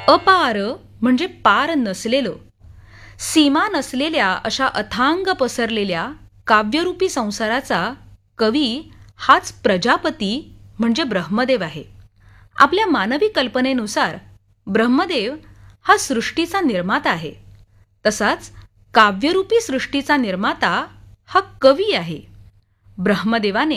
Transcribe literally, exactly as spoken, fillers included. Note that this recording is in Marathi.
अपार म्हणजे पार नसलेलं, सीमा नसलेल्या अशा अथांग पसरलेल्या काव्यरूपी संसाराचा कवी हाच प्रजापती म्हणजे ब्रह्मदेव आहे. आपल्या मानवी कल्पनेनुसार ब्रह्मदेव हा सृष्टीचा निर्माता आहे. तसाच काव्यरूपी सृष्टीचा निर्माता हा कवी आहे. ब्रह्मदेवाने